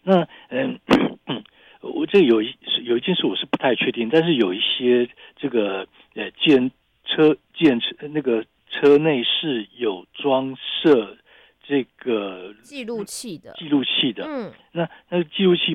那我这有一件事我是不太确定，但是有一些这个那个车内是有装设这个记录器的， 那个记录器